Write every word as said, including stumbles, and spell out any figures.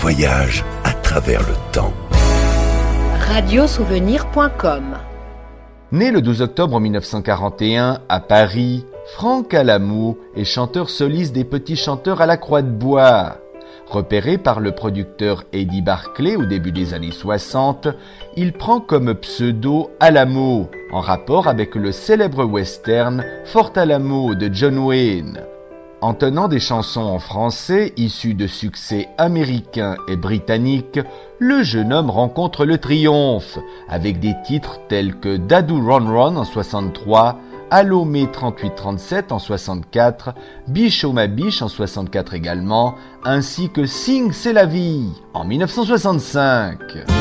voyage à travers le temps. radiosouvenir point com. Né le douze octobre mille neuf cent quarante et un à Paris, Franck Alamo est chanteur soliste des Petits Chanteurs à la Croix de Bois. Repéré par le producteur Eddie Barclay au début des années soixante, il prend comme pseudo Alamo, en rapport avec le célèbre western Fort Alamo de John Wayne. En tenant des chansons en français issues de succès américains et britanniques, le jeune homme rencontre le triomphe, avec des titres tels que Dadoo Ron Ron en soixante-trois, Allo Mai trente-huit trente-sept en soixante-quatre, Biche oh ma biche en soixante-quatre également, ainsi que Sing c'est la vie en mille neuf cent soixante-cinq.